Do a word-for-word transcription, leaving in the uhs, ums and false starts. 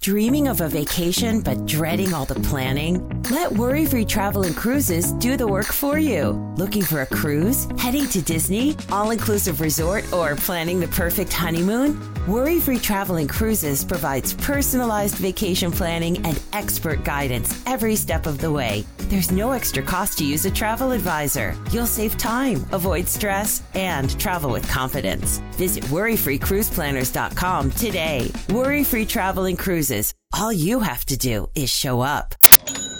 Dreaming of a vacation but dreading all the planning? Let Worry-Free Travel and Cruises do the work for you. Looking for a cruise? Heading to Disney? All-inclusive resort? Or planning the perfect honeymoon? Worry-Free Travel and Cruises provides personalized vacation planning and expert guidance every step of the way. There's no extra cost to use a travel advisor. You'll save time, avoid stress, and travel with confidence. Visit worry free cruise planners dot com today. Worry-Free Travel and Cruises. All you have to do is show up.